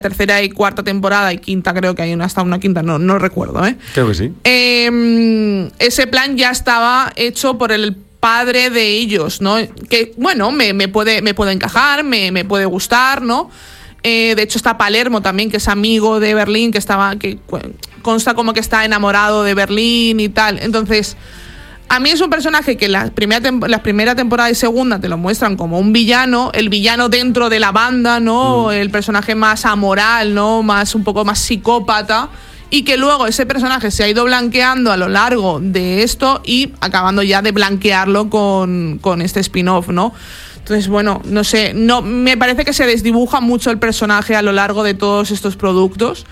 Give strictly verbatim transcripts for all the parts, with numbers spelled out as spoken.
tercera y cuarta temporada y quinta, creo que hay una, hasta una quinta, no, no recuerdo, ¿eh? Creo que sí. Eh, ese plan ya estaba hecho por el padre de ellos, ¿no? Que, bueno, me, me, puede, me puede encajar, me, me puede gustar, ¿no? Eh, de hecho está Palermo también, que es amigo de Berlín, que estaba que consta como que está enamorado de Berlín y tal. Entonces, a mí es un personaje que la primera, tem- la primera temporada y segunda te lo muestran como un villano, el villano dentro de la banda, ¿no? Mm. El personaje más amoral, ¿no? Más, un poco más psicópata. Y que luego ese personaje se ha ido blanqueando a lo largo de esto y acabando ya de blanquearlo con, con este spin-off, ¿no? Entonces, bueno, no sé, no, me parece que se desdibuja mucho el personaje a lo largo de todos estos productos.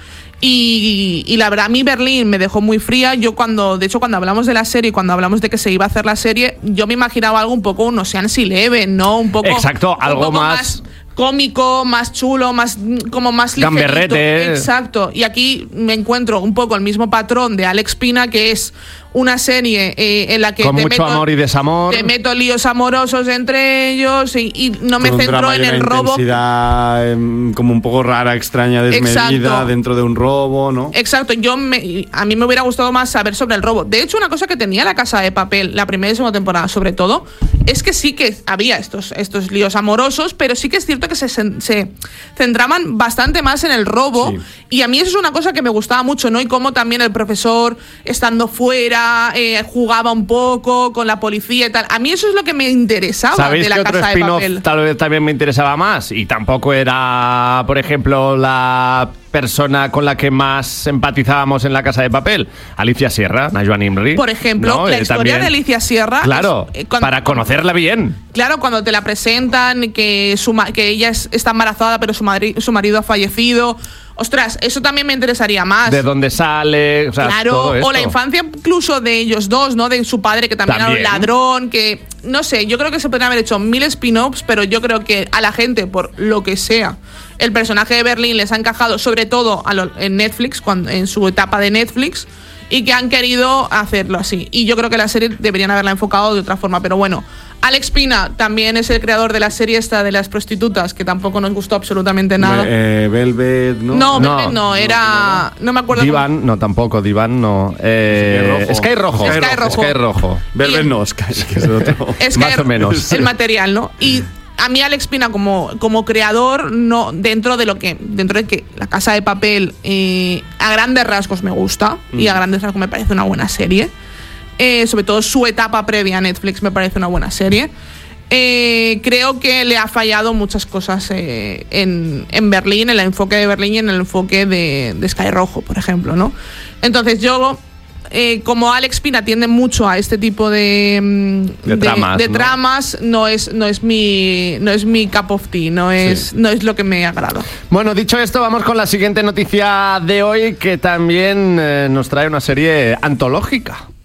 Y, y la verdad, a mí Berlín me dejó muy fría. Yo cuando, de hecho, cuando hablamos de la serie, cuando hablamos de que se iba a hacer la serie, yo me imaginaba algo un poco un Ocean's Eleven, ¿no? Un poco, exacto, un algo poco más... más cómico, más chulo, más como más ligerito. Gamberrete. Exacto. Y aquí me encuentro un poco el mismo patrón de Alex Pina, que es una serie eh, en la que con te mucho meto, amor y desamor, te meto líos amorosos entre ellos y, y no me con centro en el robo. Intensidad, eh, como un poco rara, extraña, desmedida. Exacto. Dentro de un robo, ¿no? Exacto. Yo me, a mí me hubiera gustado más saber sobre el robo. De hecho, una cosa que tenía La Casa de Papel, la primera y segunda temporada, sobre todo, es que sí que había estos, estos líos amorosos, pero sí que es cierto que se, se centraban bastante más en el robo. Sí. Y a mí eso es una cosa que me gustaba mucho, ¿no? Y cómo también el profesor, estando fuera, eh, jugaba un poco con la policía y tal. A mí eso es lo que me interesaba de La Casa de Papel. Tal vez también me interesaba más y tampoco era, por ejemplo, la persona con la que más empatizábamos en La Casa de Papel, Alicia Sierra, Najwa Imri. Por ejemplo, ¿no? la eh, historia también, de Alicia Sierra. Claro, es, eh, cuando, para conocerla bien. Claro, cuando te la presentan, que, su, que ella es, está embarazada, pero su, madri, su marido ha fallecido. Ostras, eso también me interesaría más. De dónde sale, o sea, claro, todo esto. O la infancia incluso de ellos dos, ¿no? De su padre, que también, también era un ladrón, que no sé, yo creo que se podrían haber hecho mil spin-offs, pero yo creo que a la gente, por lo que sea, el personaje de Berlín les ha encajado, sobre todo a lo, en Netflix, cuando, en su etapa de Netflix, y que han querido hacerlo así. Y yo creo que la serie deberían haberla enfocado de otra forma, pero bueno. Alex Pina también es el creador de la serie esta de las prostitutas, que tampoco nos gustó absolutamente nada. Eh, Velvet, ¿no? No, no Velvet no, era... No, no me acuerdo. Divan, cómo. no, tampoco, Divan no. Eh, Sky Rojo. Sky Rojo. Sky Rojo. Sky Rojo. Velvet no, Sky, que es otro. Sky, más o menos. El material, ¿no? Y a mí Alex Pina como, como creador, no, dentro de lo que, dentro de que La Casa de Papel eh, a grandes rasgos me gusta, mm. y a grandes rasgos me parece una buena serie. Eh, sobre todo su etapa previa a Netflix me parece una buena serie. Eh, creo que le ha fallado muchas cosas eh, en, en Berlín, en el enfoque de Berlín y en el enfoque de, de Sky Rojo, por ejemplo, ¿no? Entonces yo, eh, como Alex Pina tiende mucho a este tipo de, de, de tramas, de ¿no? tramas no es, no es mi no es mi cup of tea, no es, sí. no es lo que me agrada. Bueno, dicho esto, vamos con la siguiente noticia de hoy, que también eh, nos trae una serie antológica.